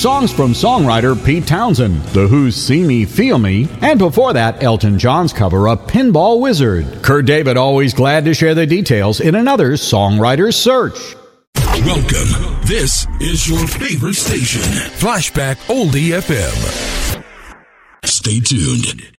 songs from songwriter Pete Townsend, The Who's See Me, Feel Me, and before that, Elton John's cover of Pinball Wizard. Kurt David always glad to share the details in another Songwriter's Search. Welcome. This is your favorite station, Flashback Oldie FM. Stay tuned.